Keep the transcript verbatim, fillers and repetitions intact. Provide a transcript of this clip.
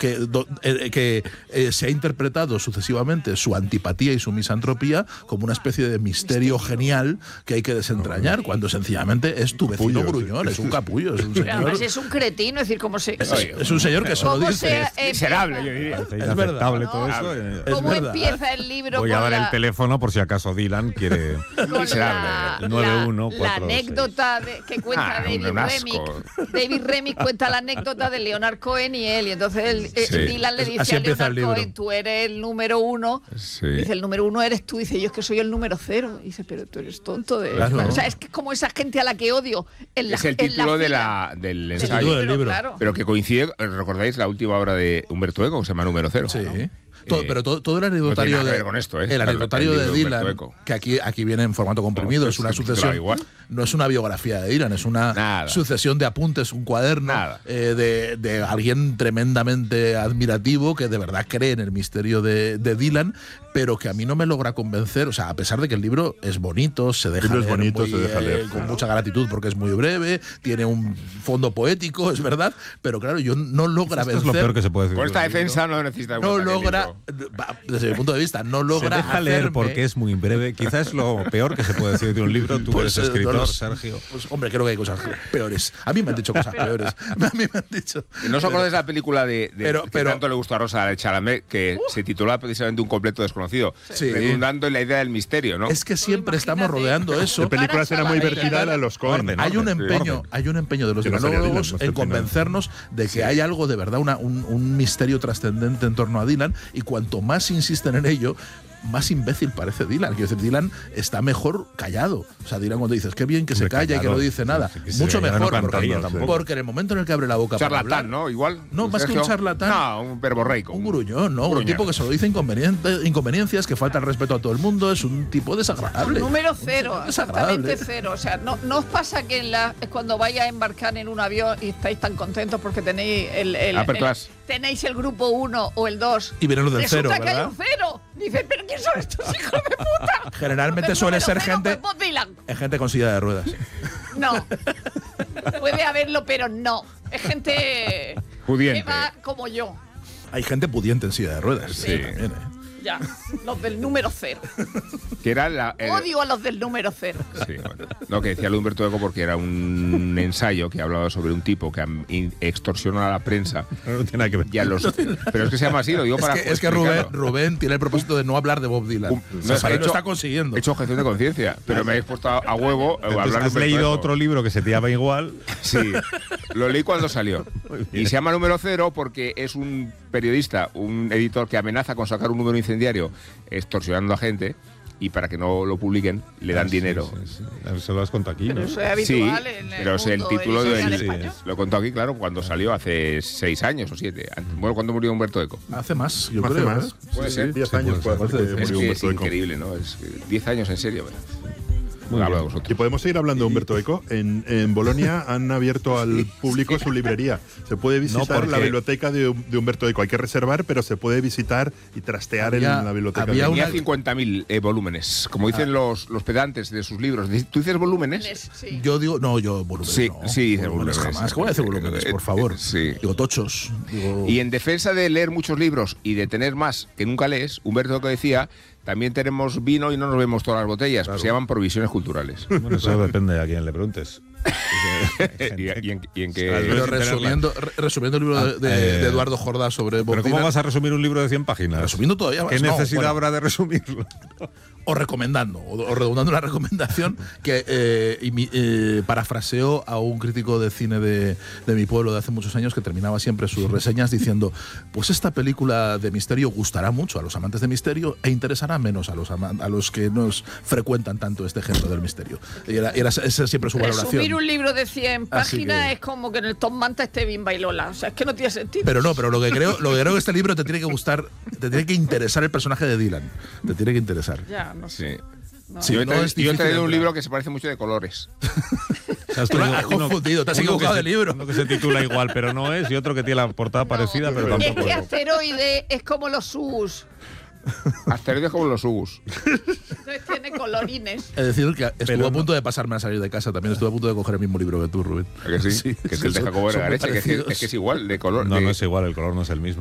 que, do, eh, que eh, se ha interpretado sucesivamente su antipatía y su misantropía como una especie de misterio genial que hay que desentrañar, cuando sencillamente es tu vecino capullo, gruñón, sí. Es un capullo, es un señor. Además es un cretino, es decir, como se... Es, es un señor que solo dice... Es miserable, yo diría. Es verdad. ¿no? Todo eso, eh. ¿Cómo empieza el libro? Voy a dar la... el teléfono por si acaso Dylan quiere... Miserable. nueve uno cuatro La anécdota de, que cuenta ah, David Remnick. David Remnick cuenta la anécdota de Leonard Cohen y él, y entonces él, sí. Dylan le dice Así a Leonard Cohen, tú eres el número uno. Sí. Dice, el número uno eres tú. Dice, yo es que soy el número cero. Dice, pero tú eres tonto. De... Claro. O sea, es que es como esa gente a la que odio. En la, es el título de la, del ensayo. El título del libro. Claro. Pero que coincide, ¿recordáis la última obra de Humberto Eco, que se llama Número Cero? Sí. ¿No? Todo, eh, pero todo, todo el anecdotario no de, con esto, ¿eh? el anecdotario el de Dylan, que aquí, aquí viene en formato comprimido, no, es una sucesión, no es una biografía de Dylan, es una Nada. sucesión de apuntes, un cuaderno eh, de, de alguien tremendamente admirativo que de verdad cree en el misterio de, de Dylan, pero que a mí no me logra convencer, o sea, a pesar de que el libro es bonito, se deja leer, bonito, muy, se deja leer eh, con mucha gratitud porque es muy breve, tiene un fondo poético, es verdad, pero claro, yo no logra vencer. Es lo peor que se puede decir. Por esta defensa no necesita. No logra, desde mi punto de vista, no logra. Se deja leer hacerme... porque es muy breve. Quizás es lo peor que se puede decir de un libro. Tú pues, eres escritor, no lo, Sergio. Pues hombre, creo que hay cosas peores. A mí me han dicho cosas peores. A mí me han dicho. ¿No os acordáis de la película de, de pero, que pero, tanto le gustó a Rosa de Chalamet, que uh, se titulaba precisamente Un completo desconocido, sí. redundando en la idea del misterio, ¿no? Es que siempre estamos rodeando eso. La película será muy vertida a los Cohen. Hay un empeño, hay un empeño de los filólogos en convencernos de que sí. hay algo de verdad, una, un, un misterio trascendente en torno a Dylan, y cuanto más insisten en ello, más imbécil parece Dylan. Quiero decir, Dylan está mejor callado. O sea, Dylan cuando dices, qué bien que se calla y que no dice nada. Sí, sí, Mucho mejor, no porque, porque en el momento en el que abre la boca charlatán, para hablar, ¿no? Igual. No, más Sergio, que un charlatán. No, un verborreico. Un gruñón, ¿no? Un, un tipo que solo dice inconveniencias, que falta el respeto a todo el mundo. Es un tipo desagradable. Número cero, exactamente cero. O sea, ¿no, no os pasa que en la, cuando vais a embarcar en un avión y estáis tan contentos porque tenéis el, el, Upper el class. tenéis el grupo uno o el dos y vienen los del cero, resulta ¿verdad? que hay un cero. Dice, ¿pero quién son estos hijos de puta? Generalmente suele ser cero, gente pues Dylan. Es gente con silla de ruedas. No. Puede haberlo, pero no. Es gente pudiente, que va como yo. Hay gente pudiente en silla de ruedas. Sí. sí también, ¿eh? Ya, los del número cero. Que era la, el... Odio a los del número cero. Sí, bueno. No, que decía Humberto Eco porque era un ensayo que hablaba sobre un tipo que extorsionó a la prensa. No tiene nada que ver. Y a los, pero es que se llama así, lo digo es para. Que, es que Rubén, Rubén tiene el propósito de no hablar de Bob Dylan. Um, no, o sea, es que lo hecho, está consiguiendo. He hecho objeción de conciencia, pero me habéis puesto a, a huevo a hablar de ¿Has leído Eco. otro libro que se te llama igual? Sí, lo leí cuando salió. Y se llama Número Cero porque es un periodista, un editor que amenaza con sacar un número incendiario extorsionando a gente, y para que no lo publiquen le dan ah, sí, sí, sí, sí. Se lo has contado aquí, pero ¿no? eso es habitual sí, en el pero es el mundo título del sí, lo he contado aquí, claro, cuando salió hace seis años o siete. Bueno, cuando murió Humberto Eco. Hace más, yo hace creo. más. ¿eh? Puede sí, ser. diez años puede ser. Es murió que Humberto es Eco. increíble, ¿no? Es diez años en serio, ¿verdad? Muy Habla bien. de vosotros. Y podemos seguir hablando de Humberto Eco. En, en Bolonia han abierto al público su librería. Se puede visitar no, la biblioteca de, de Humberto Eco. Hay que reservar, pero se puede visitar y trastear había, en la biblioteca. Había Tenía una... cincuenta mil eh, volúmenes, como dicen ah. los, los pedantes de sus libros. ¿Tú dices volúmenes? Sí. Yo digo, no, yo volúmenes sí, no. Sí, dice volúmenes, volúmenes jamás. ¿Cómo voy a decir volúmenes, por favor? Sí. Digo tochos. Digo... Y en defensa de leer muchos libros y de tener más que nunca lees, Humberto Eco decía, también tenemos vino y no nos vemos todas las botellas. Claro. Pues se llaman provisiones culturales. Bueno, eso depende a quién le preguntes. y, y, en, y en que Pero resumiendo, resumiendo el libro de, de, de Eduardo Jordá sobre Bob ¿Pero cómo Dylan, vas a resumir un libro de cien páginas? Resumiendo todavía más. ¿Qué no, necesidad bueno, habrá de resumirlo? O recomendando, o, o redundando una recomendación que eh, y mi, eh, parafraseo a un crítico de cine de, de mi pueblo de hace muchos años que terminaba siempre sus reseñas diciendo, pues esta película de misterio gustará mucho a los amantes de misterio e interesará menos a los, a los que nos frecuentan tanto este género del misterio. Y era, era esa siempre su valoración. Resumir un libro de cien páginas que... es como que en el Tom Manta esté bien Bailola. O sea, es que no tiene sentido. Pero no, pero lo que creo, lo que creo que este libro te tiene que gustar, te tiene que interesar el personaje de Dylan. Te tiene que interesar. Ya, no sé. Sí. No. Sí, yo he, no traído, es yo he traído un entrar. libro que se parece mucho de colores. O sea, tú lo has confundido, te has equivocado de libro. Uno que se titula igual, pero no es, y otro que tiene la portada No, parecida, pero es tampoco. que Asteroide es como los sus. Asteroides como los Ugus. Entonces tiene colorines. Es decir, que estuvo Pero a punto no. de pasarme a salir de casa. También estuve a punto de coger el mismo libro que tú, Rubén. ¿A que sí? Sí, que sí, te deja son- como son muy Garecha, que es, parecidos. es que es igual de color. No, de... no es igual, el color no es el mismo.